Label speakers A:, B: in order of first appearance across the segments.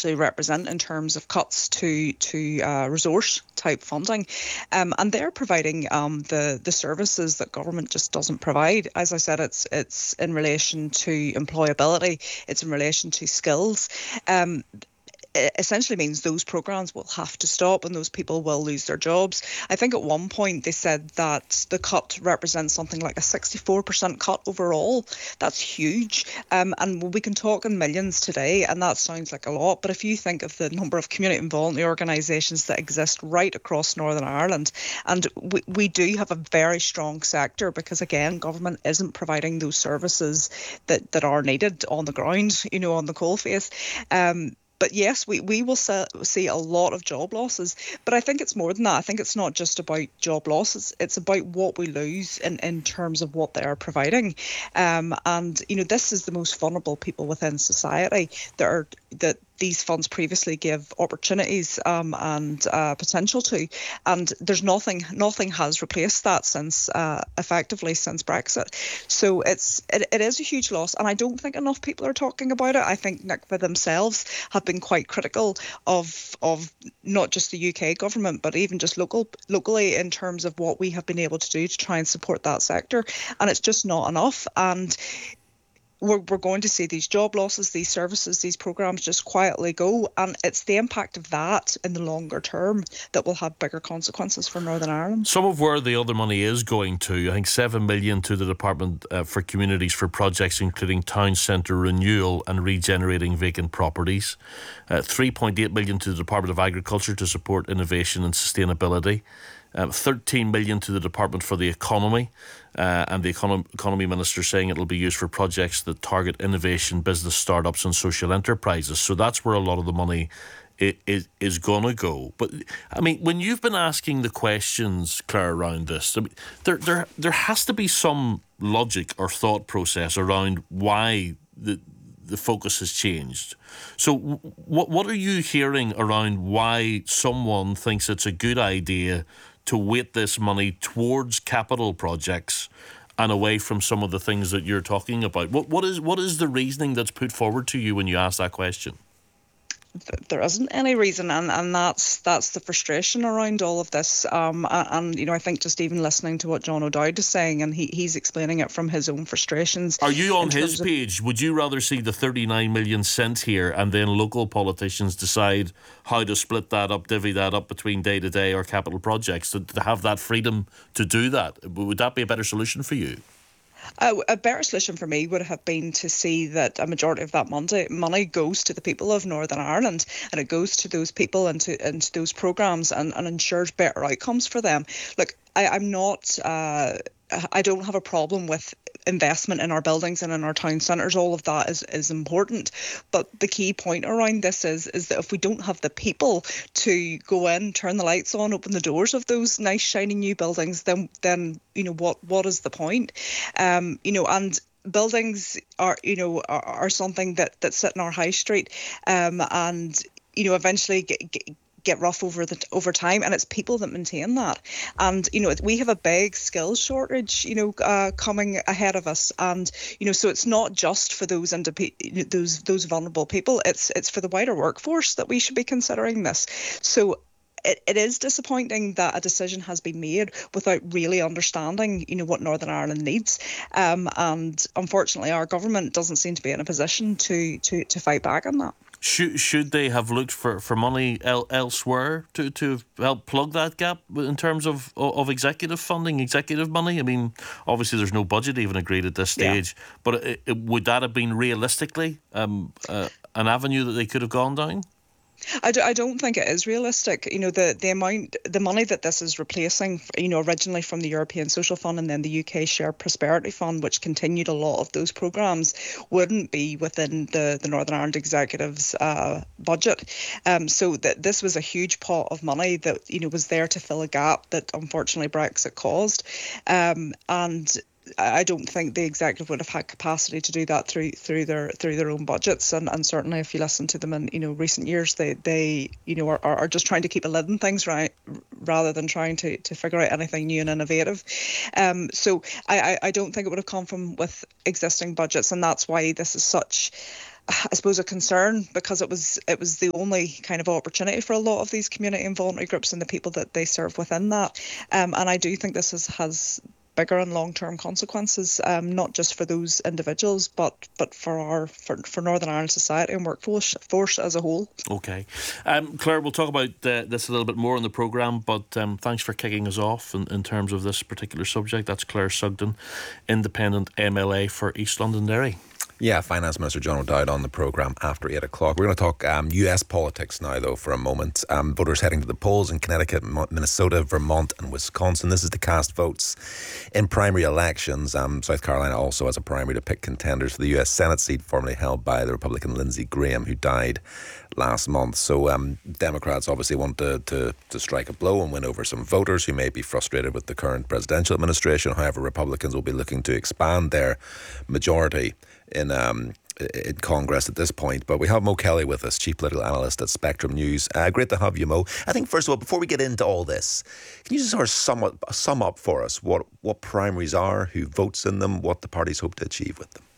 A: actually represent in terms of cuts to resource type funding, and they're providing the services that government just doesn't provide. As I said, it's in relation to employability, it's in relation to skills. It essentially means those programs will have to stop and those people will lose their jobs. I think at one point they said that the cut represents something like a 64% cut overall. That's huge. And we can talk in millions today, and that sounds like a lot. But if you think of the number of community and voluntary organisations that exist right across Northern Ireland, and we do have a very strong sector because, again, government isn't providing those services that are needed on the ground, on the coalface. But yes, we will see a lot of job losses. But I think it's more than that. I think it's not just about job losses. It's about what we lose in terms of what they are providing. And, this is the most vulnerable people within society that these funds previously give opportunities and potential to. And there's nothing has replaced that effectively since Brexit. So it is a huge loss. And I don't think enough people are talking about it. I think NICVA themselves have been quite critical of not just the UK government, but even just locally in terms of what we have been able to do to try and support that sector. And it's just not enough. And we're going to see these job losses, these services, these programmes just quietly go. And it's the impact of that in the longer term that will have bigger consequences for Northern Ireland.
B: Some of where the other money is going to, I think 7 million to the Department for Communities for projects including town centre renewal and regenerating vacant properties. 3.8 million to the Department of Agriculture to support innovation and sustainability. 13 million to the Department for the Economy, and the Economy Minister saying it'll be used for projects that target innovation, business startups and social enterprises. So that's where a lot of the money is going to go. But I mean, when you've been asking the questions, Claire, around this, I mean, there has to be some logic or thought process around why the focus has changed. So what are you hearing around why someone thinks it's a good idea to weight this money towards capital projects and away from some of the things that you're talking about? What is the reasoning that's put forward to you when you ask that question?
A: There isn't any reason, and that's the frustration around all of this. And I think just even listening to what John O'Dowd is saying, and he's explaining it from his own frustrations.
B: Are you on his page? Would you rather see the 39 million sent here and then local politicians decide how to split that up, divvy that up between day-to-day or capital projects, to have that freedom to do that? Would that be a better solution for you?
A: A better solution for me would have been to see that a majority of that money goes to the people of Northern Ireland, and it goes to those people and to those programmes and ensures better outcomes for them. Look, I'm not. I don't have a problem with investment in our buildings and in our town centres. All of that is important. But the key point around this is that if we don't have the people to go in, turn the lights on, open the doors of those nice shiny new buildings, then what is the point? And buildings are something that sit in our high street, and eventually get rough over time, and it's people that maintain that. And we have a big skills shortage coming ahead of us, and so it's not just for those vulnerable people, it's for the wider workforce that we should be considering this. So it is disappointing that a decision has been made without really understanding, what Northern Ireland needs. And unfortunately, our government doesn't seem to be in a position to fight back on that.
B: Should they have looked for money elsewhere to help plug that gap in terms of executive funding, executive money? I mean, obviously there's no budget even agreed at this stage, but would that have been realistically an avenue that they could have gone down?
A: I don't think it is realistic. The money that this is replacing, originally from the European Social Fund and then the UK Shared Prosperity Fund, which continued a lot of those programmes, wouldn't be within the Northern Ireland Executive's budget. So this was a huge pot of money that was there to fill a gap that unfortunately Brexit caused. And I don't think the executive would have had capacity to do that through their own budgets, and certainly if you listen to them in recent years, they are just trying to keep a lid on things, right, rather than trying to figure out anything new and innovative. So I don't think it would have come from with existing budgets, and that's why this is such, I suppose, a concern, because it was the only kind of opportunity for a lot of these community and voluntary groups and the people that they serve within that. And I do think this has bigger and long-term consequences, not just for those individuals, but for Northern Ireland society and workforce as a whole.
B: Okay. Claire, we'll talk about this a little bit more in the programme, but thanks for kicking us off in terms of this particular subject. That's Claire Sugden, Independent MLA for East Londonderry.
C: Yeah, Finance Minister John O'Dowd on the programme after 8 o'clock. We're going to talk US politics now, though, for a moment. Voters heading to the polls in Connecticut, Minnesota, Vermont and Wisconsin. This is to cast votes in primary elections. South Carolina also has a primary to pick contenders for the US Senate seat formerly held by the Republican Lindsey Graham, who died last month. So Democrats obviously want to strike a blow and win over some voters who may be frustrated with the current presidential administration. However, Republicans will be looking to expand their majority in Congress at this point. But we have Mo Kelly with us, Chief Political Analyst at Spectrum News. Great to have you, Mo. I think, first of all, before we get into all this, can you just sort of sum up for us what primaries are, who votes in them, what the parties hope to achieve with them?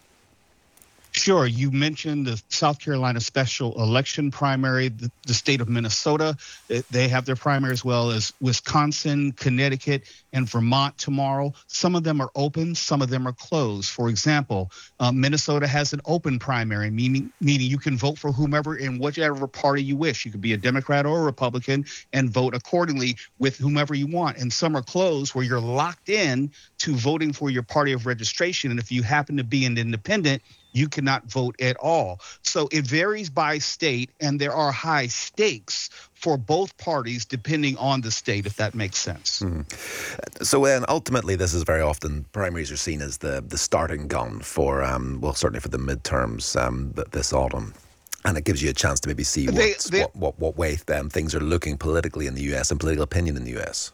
D: Sure. You mentioned the South Carolina special election primary, the state of Minnesota. They have their primary, as well as Wisconsin, Connecticut, and Vermont tomorrow. Some of them are open, some of them are closed. For example, Minnesota has an open primary, meaning you can vote for whomever in whichever party you wish. You could be a Democrat or a Republican and vote accordingly with whomever you want. And some are closed, where you're locked in to voting for your party of registration. And if you happen to be an independent, you cannot vote at all. So it varies by state, and there are high stakes for both parties depending on the state, if that makes sense.
C: Mm-hmm. So ultimately, this is very often, primaries are seen as the starting gun for, certainly for the midterms this autumn. And it gives you a chance to maybe see what way things are looking politically in the US and political opinion in the US.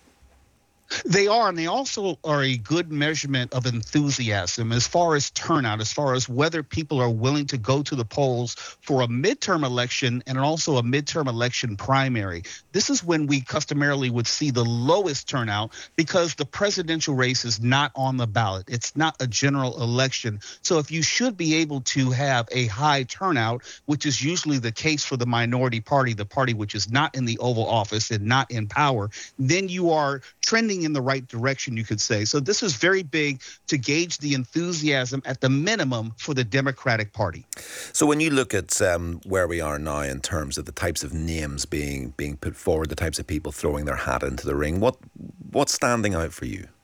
D: They are, and they also are a good measurement of enthusiasm as far as turnout, as far as whether people are willing to go to the polls for a midterm election and also a midterm election primary. This is when we customarily would see the lowest turnout, because the presidential race is not on the ballot. It's not a general election. So if you should be able to have a high turnout, which is usually the case for the minority party, the party which is not in the Oval Office and not in power, then you are trending in the right direction, you could say. So this is very big to gauge the enthusiasm at the minimum for the Democratic Party.
C: So when you look at where we are now in terms of the types of names being put forward, the types of people throwing their hat into the ring, what's standing out for you?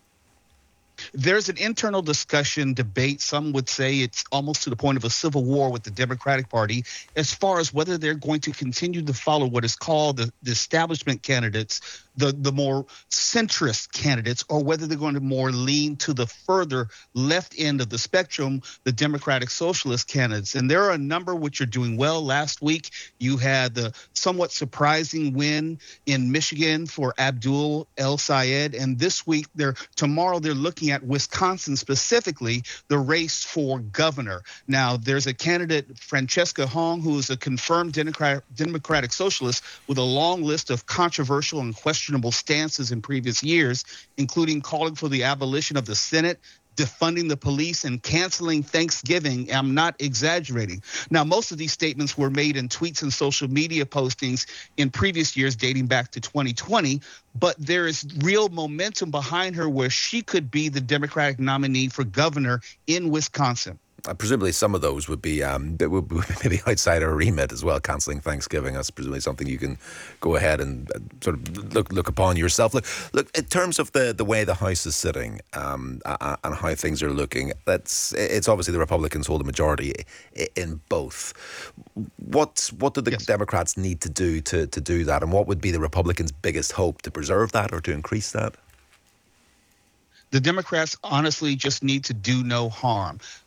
D: There's an internal discussion, debate. Some would say it's almost to the point of a civil war with the Democratic Party as far as whether they're going to continue to follow what is called the establishment candidates, the more centrist candidates, or whether they're going to more lean to the further left end of the spectrum, the Democratic Socialist candidates. And there are a number which are doing well. Last week, you had the somewhat surprising win in Michigan for Abdul El-Sayed. And this week, tomorrow, they're looking at Wisconsin, specifically the race for governor. Now, there's a candidate, Francesca Hong, who is a confirmed Democratic Socialist with a long list of controversial and questionable stances in previous years, including calling for the abolition of the Senate, defunding the police, and canceling Thanksgiving. I'm not exaggerating. Now, most of these statements were made in tweets and social media postings in previous years dating back to 2020, but there is real momentum behind her where she could be the Democratic nominee for governor in Wisconsin.
C: Presumably some of those would be maybe outside our remit as well. Cancelling Thanksgiving, that's presumably something you can go ahead and sort of look upon yourself. Look, in terms of the way the House is sitting and how things are looking, it's obviously the Republicans hold a majority in both. What do the Democrats need to do to do that, and what would be the Republicans' biggest hope to preserve that or to increase that?
D: The Democrats honestly just need to do no harm.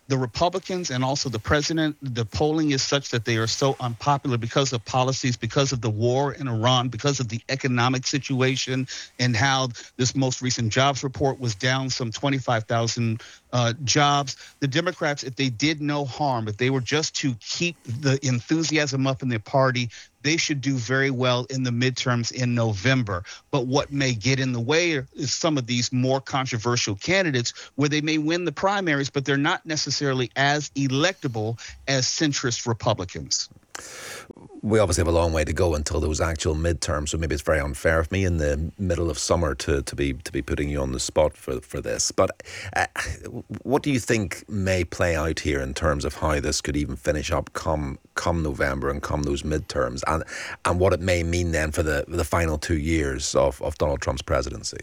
D: the Republicans and also the president, the polling is such that they are so unpopular because of policies, because of the war in Iran, because of the economic situation, and how this most recent jobs report was down some 25,000 jobs. The Democrats, if they did no harm, if they were just to keep the enthusiasm up in their party, they should do very well in the midterms in November. But what may get in the way is some of these more controversial candidates where they may win the primaries, but they're not necessarily as electable as centrist Republicans.
C: We obviously have a long way to go until those actual midterms, so maybe it's very unfair of me in the middle of summer to be putting you on the spot for this. But what do you think may play out here in terms of how this could even finish up come November and come those midterms, and what it may mean then for the final 2 years of Donald Trump's presidency?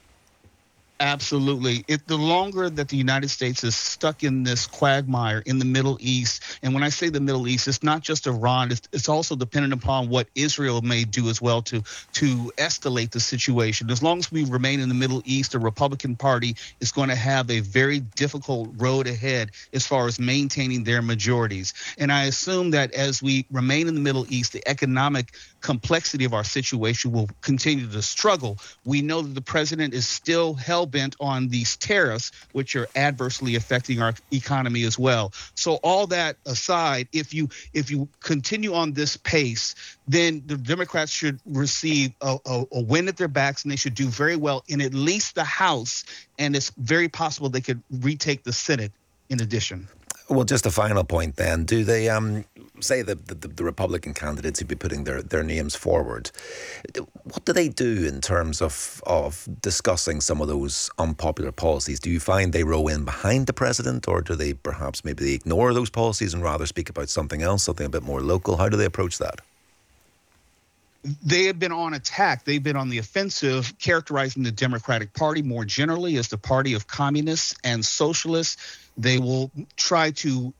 D: Absolutely. The longer that the United States is stuck in this quagmire in the Middle East, and when I say the Middle East, it's not just Iran, it's also dependent upon what Israel may do as well to escalate the situation. As long as we remain in the Middle East, the Republican Party is going to have a very difficult road ahead as far as maintaining their majorities. And I assume that as we remain in the Middle East, the economic complexity of our situation will continue to struggle. We know that the president is still hell-bent on these tariffs, which are adversely affecting our economy as well. So all that aside, if you continue on this pace, then the Democrats should receive a win at their backs, and they should do very well in at least the House, and it's very possible they could retake the Senate in addition.
C: Well, just a final point then. Do they, say the Republican candidates who'd be putting their names forward, what do they do in terms of discussing some of those unpopular policies? Do you find they row in behind the president, or do they perhaps maybe ignore those policies and rather speak about something else, something a bit more local? How do they approach that?
D: They have been on attack. They've been on the offensive, characterizing the Democratic Party more generally as the party of communists and socialists. They will try to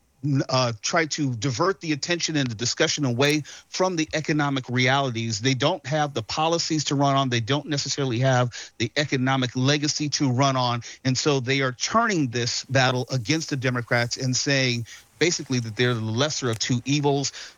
D: divert the attention and the discussion away from the economic realities. They don't have the policies to run on. They don't necessarily have the economic legacy to run on. And so they are turning this battle against the Democrats and saying basically that they're the lesser of two evils.